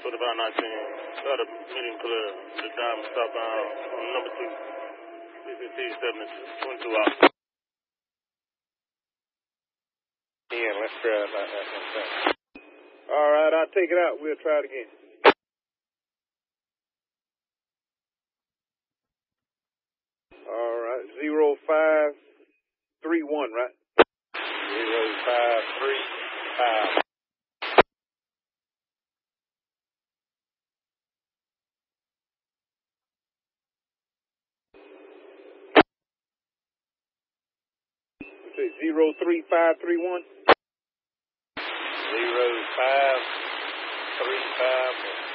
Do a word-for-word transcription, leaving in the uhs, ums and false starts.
twenty-five nineteen, start a meeting clear. The diamond southbound on number two, C C T seven twenty-two out. Yeah, let's try it like that one thing. All right, I'll take it out. We'll try it again. All right, zero five three one, right? Zero five three five. You say zero three five three one? Zero five three five.